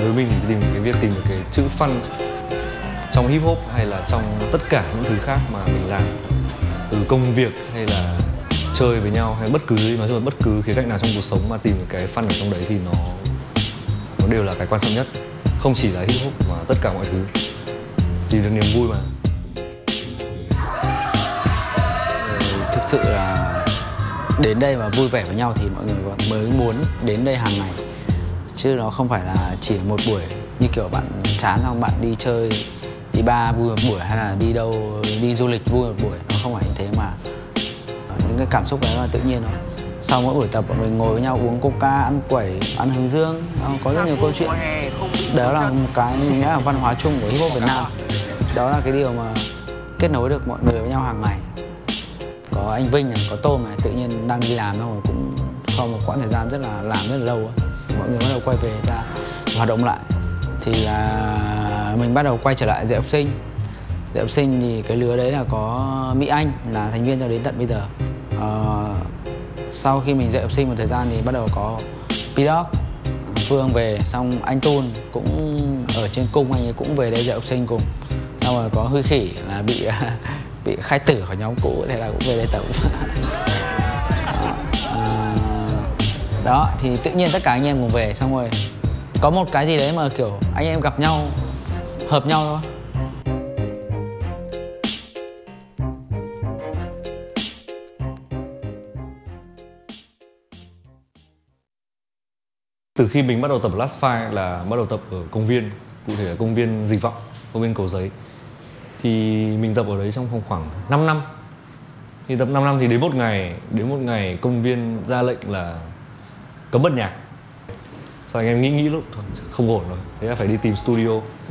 đối với mình thì việc tìm được cái chữ fun trong hip hop hay là trong tất cả những thứ khác mà mình làm, từ công việc hay là chơi với nhau hay bất cứ nói chung là bất cứ khía cạnh nào trong cuộc sống mà tìm được cái fun ở trong đấy thì nó đều là cái quan trọng nhất, không chỉ là hip hop mà tất cả mọi thứ, tìm được niềm vui mà. Thực sự là đến đây và vui vẻ với nhau thì mọi người mới muốn đến đây hàng ngày, chứ nó không phải là chỉ một buổi như kiểu bạn chán xong bạn đi chơi, đi bar vui một buổi hay là đi đâu đi du lịch vui một buổi. Nó không phải như thế, mà những cái cảm xúc đấy là tự nhiên thôi. Sau mỗi buổi tập bọn mình ngồi với nhau uống coca, ăn quẩy, ăn hướng dương, có rất nhiều câu chuyện. Đó là một cái mình nghĩ là văn hóa chung của hip hop Việt Nam. Đó là cái điều mà kết nối được mọi người với nhau hàng ngày. Có anh Vinh này, có Tôm này, tự nhiên đang đi làm rồi cũng sau một quãng thời gian làm rất là lâu ấy, mọi người bắt đầu quay về ra hoạt động lại, thì là mình bắt đầu quay trở lại Dạy Học Sinh. Dạy Học Sinh thì cái lứa đấy là có Mỹ Anh là thành viên cho đến tận bây giờ. Sau khi mình Dạy Học Sinh một thời gian thì bắt đầu có P-Dog, Phương về, xong anh Tun cũng ở trên cung, anh ấy cũng về đây Dạy Học Sinh cùng. Xong rồi có Huy Khỉ là bị khai tử khỏi nhóm cũ, thế là cũng về đây tập. Đó, thì tự nhiên tất cả anh em cùng về, xong rồi có một cái gì đấy mà kiểu anh em gặp nhau, hợp nhau thôi. Từ khi mình bắt đầu tập Last Fight là bắt đầu tập ở công viên, cụ thể là công viên Dịch Vọng, công viên Cầu Giấy. Thì mình tập ở đấy trong khoảng 5 năm. Thì tập 5 năm thì đến một ngày công viên ra lệnh là cấm bật nhạc. Sau anh em nghĩ lúc thôi, không ổn rồi, thế là phải đi tìm studio.